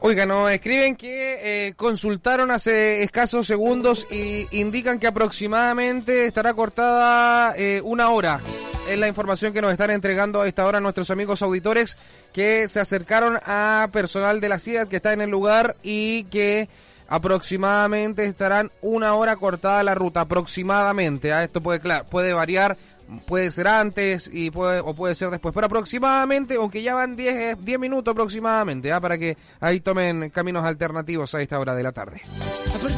Oiga, nos escriben que consultaron hace escasos segundos y indican que aproximadamente estará cortada 1 hora. Es la información que nos están entregando a esta hora nuestros amigos auditores que se acercaron a personal de la CIDAD que está en el lugar y que aproximadamente estarán 1 hora cortada la ruta, aproximadamente. Esto puede variar, puede ser antes o puede ser después, pero aproximadamente, aunque ya van 10 minutos aproximadamente, para que ahí tomen caminos alternativos a esta hora de la tarde.